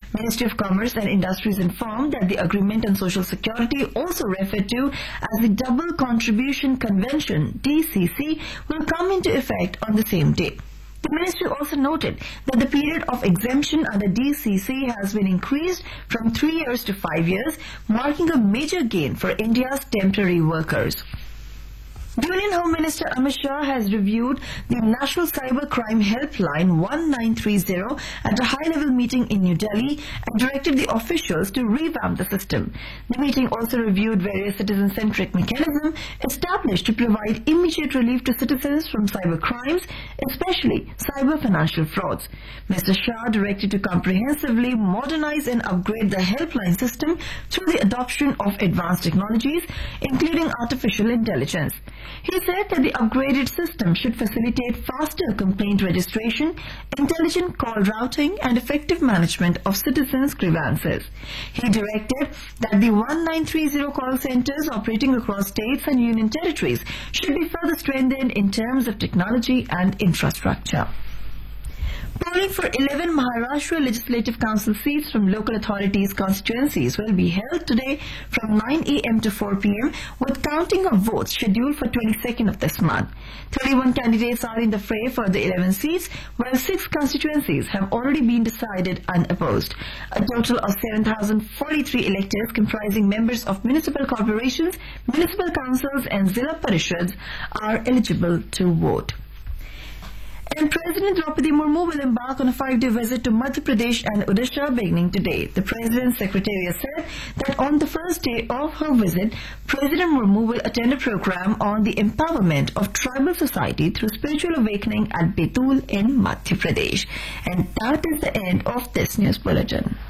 Ministry of Commerce and Industries informed that the Agreement on Social Security, also referred to as the Double Contribution Convention (DCC), will come into effect on the same day. The ministry also noted that the period of exemption under DCC has been increased from 3 years to 5 years, marking a major gain for India's temporary workers. Union Home Minister Amit Shah has reviewed the National Cyber Crime Helpline 1930 at a high-level meeting in New Delhi and directed the officials to revamp the system. The meeting also reviewed various citizen-centric mechanisms established to provide immediate relief to citizens from cyber crimes, especially cyber financial frauds. Mr. Shah directed to comprehensively modernize and upgrade the helpline system through the adoption of advanced technologies, including artificial intelligence. He said that the upgraded system should facilitate faster complaint registration, intelligent call routing, and effective management of citizens' grievances. He directed that the 1930 call centers operating across states and union territories should be further strengthened in terms of technology and infrastructure. Polling for 11 Maharashtra Legislative Council seats from local authorities' constituencies will be held today from 9 a.m. to 4 p.m. with counting of votes scheduled for 22nd of this month. 31 candidates are in the fray for the 11 seats, while 6 constituencies have already been decided unopposed. A total of 7,043 electors comprising members of municipal corporations, municipal councils and Zilla Parishads are eligible to vote. And President Draupadi Murmu will embark on a 5-day visit to Madhya Pradesh and Odisha beginning today. The President's Secretariat said that on the first day of her visit, President Murmu will attend a program on the empowerment of tribal society through spiritual awakening at Betul in Madhya Pradesh. And that is the end of this news bulletin.